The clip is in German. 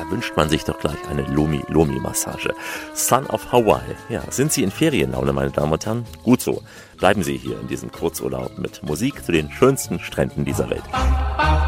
wünscht man sich doch gleich eine Lomi-Lomi-Massage. Son of Hawaii. Ja, sind Sie in Ferienlaune, meine Damen und Herren? Gut so. Bleiben Sie hier in diesem Kurzurlaub mit Musik zu den schönsten Stränden dieser Welt.